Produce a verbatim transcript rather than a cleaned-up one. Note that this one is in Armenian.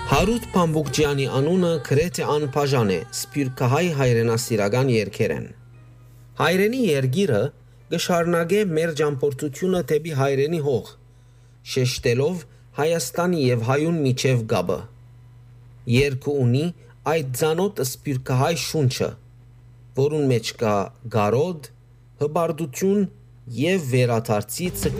Հարութ Փամբուկջյանի անունը գրեթե անբաժան է սփյուռքահայ հայրենասիրական երգերեն։ Հայրենի երգիրը կշարունակե մեր ճամփորդությունը դեպի հայրենի հող, շեշտելով Հայաստանի եւ հայուն միջև կապը։ Երգը ունի այդ ցանոթ սփյուռքահայ շունչը, որուն մեջ կա գարոտ, հպարտություն եւ վերադարձի